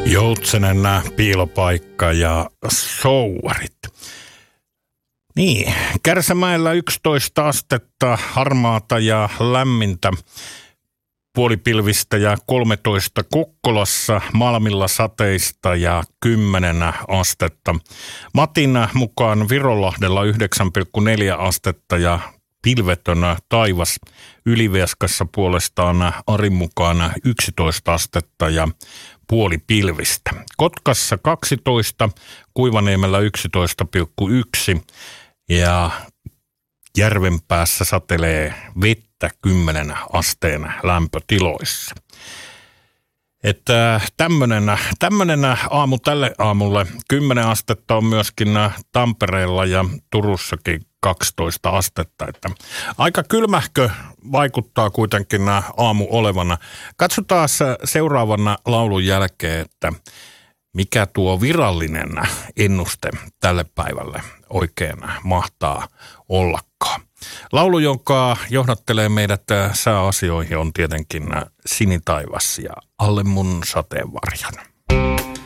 Joutsenen piilopaikka ja souvarit. Niin, Kärsämäellä 11 astetta, harmaata ja lämmintä, puolipilvistä ja 13 Kokkolassa, Malmilla sateista ja 10 astetta. Matin mukaan Virolahdella 9,4 astetta ja pilvetön taivas. Ylivieskassa puolestaan Arin mukaan 11 astetta ja puolipilvistä. Kotkassa 12, Kuivaniemellä 11,1 ja Järvenpäässä satelee vettä 10 asteen lämpötiloissa. Että tämmönen aamu tälle aamulle. 10 astetta on myöskin Tampereella ja Turussakin 12 astetta. Että aika kylmähkö vaikuttaa kuitenkin aamu olevana. Katsotaan seuraavana laulun jälkeen, että mikä tuo virallinen ennuste tälle päivälle oikein mahtaa ollakaan. Laulu, jonka johdattelee meidät sääasioihin, on tietenkin Sinitaivas ja Alle mun sateenvarjon.